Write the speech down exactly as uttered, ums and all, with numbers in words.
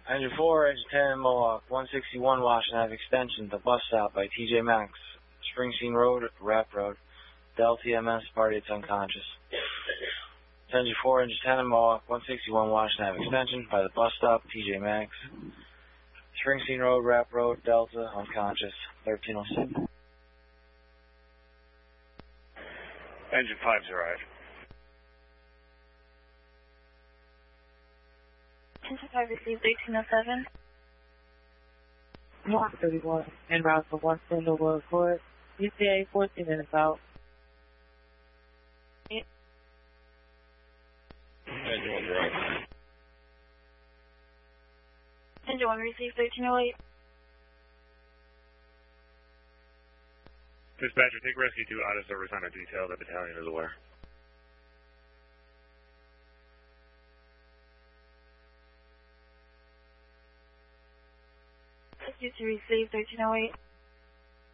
Engine four, engine ten, Mohawk, one sixty-one Washington Ave Extension, the bus stop by T J Maxx, Springsteen Road, Rap Road, Delta E M S, party it's unconscious. Engine four, engine ten, Mohawk, one sixty-one Washington Ave Extension, by the bus stop, T J Maxx, Springsteen Road, Rap Road, Delta, unconscious, thirteen oh six. Engine five's arrived. Engine five received eighteen oh seven. Block thirty-one, en route for one single world court. E T A fourteen minutes out. Engine one's arrived. Engine one received thirteen oh eight. Dispatcher, take rescue two out of service on a detail. The battalion is aware. Rescue two received thirteen oh eight.